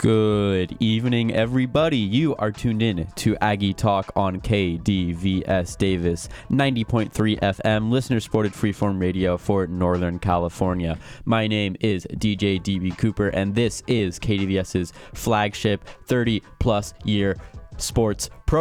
Good evening, everybody. You are tuned in to Aggie Talk on KDVS Davis 90.3 FM, listener-supported freeform radio for Northern California. My name is DJ DB Cooper, and this is KDVS's flagship 30-plus year sports program.